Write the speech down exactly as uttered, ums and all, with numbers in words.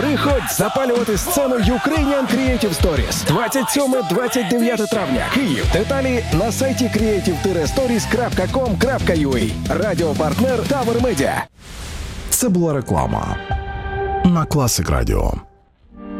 Приходь запалювати сцену Ukrainian Creative Stories. двадцять сьоме - двадцять дев'яте травня. Київ. Деталі на сайті creative stories крапка com крапка ua. Радіопартнер Тавер Медіа. Це була реклама на Класик Радіо.